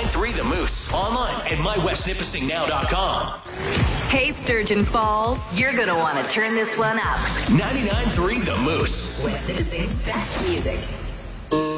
99.3 The Moose. Online at mywestnipissingnow.com. Hey, Sturgeon Falls, you're going to want to turn this one up. 99.3 The Moose. West Nipissing's best music.